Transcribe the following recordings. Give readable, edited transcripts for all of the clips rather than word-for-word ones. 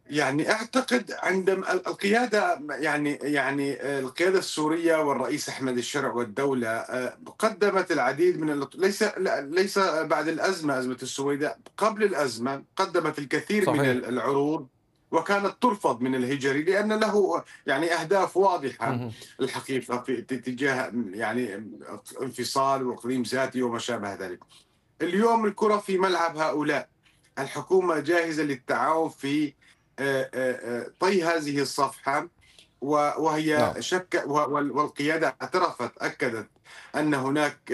يعني أعتقد عندما القيادة القيادة السورية والرئيس أحمد الشرع والدولة قدمت العديد من ليس بعد الأزمة، أزمة السويداء، قبل الأزمة قدمت الكثير من صحيح. العروض، وكانت ترفض من الهجري لأن له أهداف واضحة اهم. الحقيقة في تجاه انفصال وإقليم ذاتي وما شابه ذلك. اليوم الكرة في ملعب هؤلاء. الحكومة جاهزة للتعاون في طي هذه الصفحة، وهي نعم. والقيادة اعترفت، أكدت أن هناك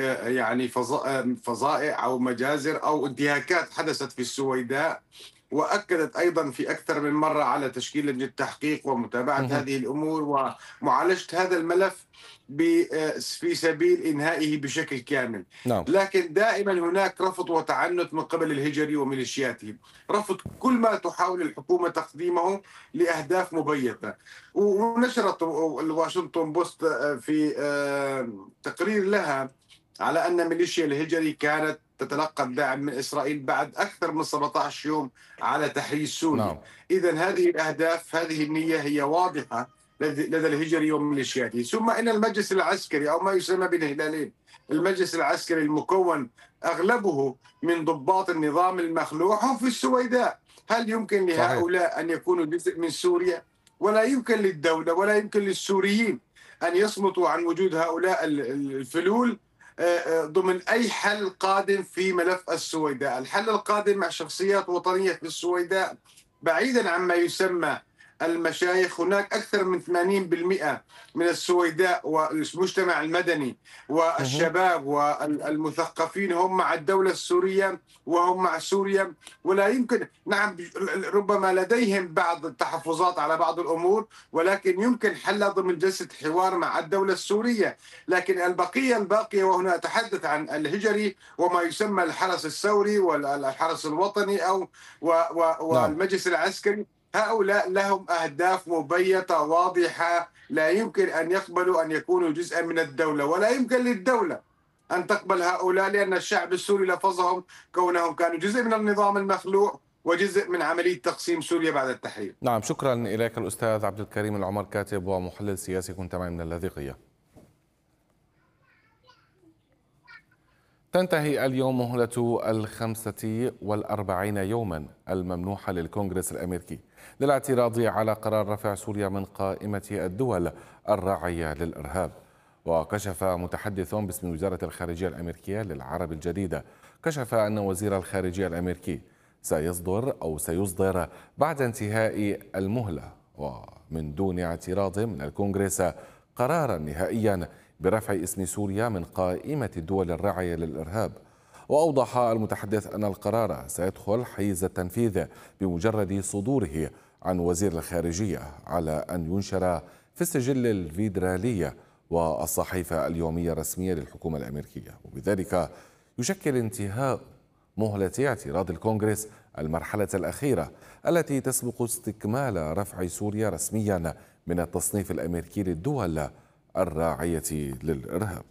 فظائع أو مجازر أو انتهاكات حدثت في السويداء، وأكدت أيضا في أكثر من مرة على تشكيل لجنة تحقيق ومتابعة اهم. هذه الأمور ومعالجة هذا الملف في سبيل إنهائه بشكل كامل. نعم. لكن دائما هناك رفض وتعنت من قبل الهجري وميليشياته، رفض كل ما تحاول الحكومة تقديمه لأهداف مبيتة. ونشرت الواشنطن بوست في تقرير لها على أن ميليشيا الهجري كانت تتلقى الدعم من إسرائيل بعد أكثر من 17 يوم على تحرير سوريا. نعم. إذا هذه الأهداف، هذه النية هي واضحة لدى الهجري وميليشياته. ثم إن المجلس العسكري أو ما يسمى بالهلالين، المجلس العسكري المكون أغلبه من ضباط النظام المخلوع هم في السويداء. هل يمكن صحيح. لهؤلاء أن يكونوا جزء من سوريا؟ ولا يمكن للدولة ولا يمكن للسوريين أن يصمتوا عن وجود هؤلاء الفلول ضمن أي حل قادم في ملف السويداء. الحل القادم مع شخصيات وطنية في السويداء بعيدا عما يسمى المشايخ. هناك أكثر من 80% من السويداء والمجتمع المدني اهم. والشباب والمثقفين هم مع الدولة السورية وهم مع سوريا. ولا يمكن، نعم، ربما لديهم بعض التحفظات على بعض الأمور، ولكن يمكن حلها ضمن جلسة حوار مع الدولة السورية. لكن البقية الباقية، وهنا أتحدث عن الهجري وما يسمى الحرس الثوري والحرس الوطني نعم. والمجلس العسكري، هؤلاء لهم أهداف مبيتة واضحة. لا يمكن أن يقبلوا أن يكونوا جزءا من الدولة، ولا يمكن للدولة أن تقبل هؤلاء، لأن الشعب السوري لفظهم كونهم كانوا جزء من النظام المخلوع وجزء من عملية تقسيم سوريا بعد التحرير. نعم، شكرا إليك الأستاذ عبد الكريم العمر، كاتب ومحلل سياسي، كنت معي من اللاذقية. تنتهي اليوم مهلة 45 يوما الممنوحة للكونغرس الأمريكي للاعتراض على قرار رفع سوريا من قائمة الدول الراعية للإرهاب. وكشف متحدث باسم وزارة الخارجية الأمريكية للعرب الجديدة، كشف أن وزير الخارجية الأمريكي سيصدر بعد انتهاء المهلة ومن دون اعتراض من الكونغرس قرارا نهائيا برفع اسم سوريا من قائمة الدول الراعية للإرهاب. وأوضح المتحدث أن القرار سيدخل حيز التنفيذ بمجرد صدوره عن وزير الخارجية، على أن ينشر في السجل الفيدرالي والصحيفة اليومية الرسمية للحكومة الأمريكية. وبذلك يشكل انتهاء مهلة اعتراض الكونغرس المرحلة الأخيرة التي تسبق استكمال رفع سوريا رسميا من التصنيف الأمريكي للدول الراعية للإرهاب.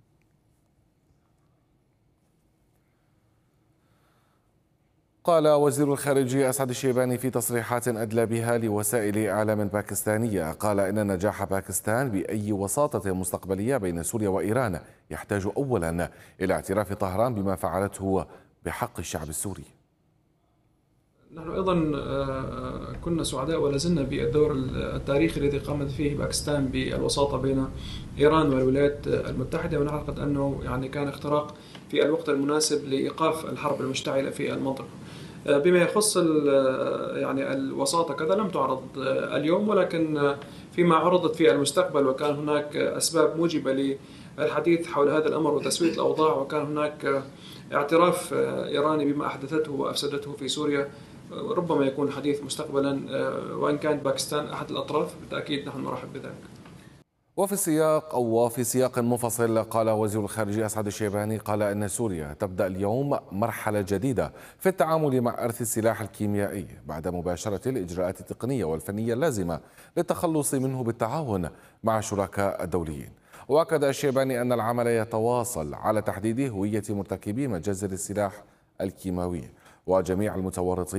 قال وزير الخارجية أسعد الشيباني في تصريحات أدلى بها لوسائل إعلام باكستانية، قال إن نجاح باكستان بأي وساطة مستقبلية بين سوريا وإيران يحتاج أولا إلى اعتراف طهران بما فعلته بحق الشعب السوري. نحن أيضا كنا سعداء ولا زلنا بالدور التاريخي الذي قامت فيه باكستان بالوساطة بين إيران والولايات المتحدة، ونعتقد أنه كان اختراق في الوقت المناسب لإيقاف الحرب المشتعلة في المنطقة. بما يخص الوساطة كذا لم تعرض اليوم، ولكن فيما عرضت في المستقبل وكان هناك أسباب موجبة للحديث حول هذا الأمر وتسوية الأوضاع، وكان هناك اعتراف إيراني بما أحدثته وأفسدته في سوريا، ربما يكون حديث مستقبلا. وإن كان باكستان أحد الأطراف بالتأكيد نحن نرحب بذلك. وفي سياق منفصل، قال وزير الخارجية أسعد الشيباني قال أن سوريا تبدأ اليوم مرحلة جديدة في التعامل مع إرث السلاح الكيميائي بعد مباشرة الإجراءات التقنية والفنية اللازمة للتخلص منه بالتعاون مع الشركاء الدوليين. وأكد الشيباني أن العمل يتواصل على تحديد هوية مرتكبي مجازر السلاح الكيماوي وجميع المتورطين